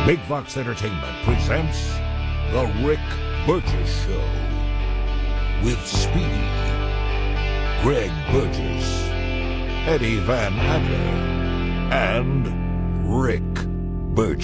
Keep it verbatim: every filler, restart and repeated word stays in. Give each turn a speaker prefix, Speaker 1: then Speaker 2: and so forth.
Speaker 1: Big Fox Entertainment presents The Rick Burgess Show with Speedy, Greg Burgess, Eddie Van Adler, and Rick Burgess.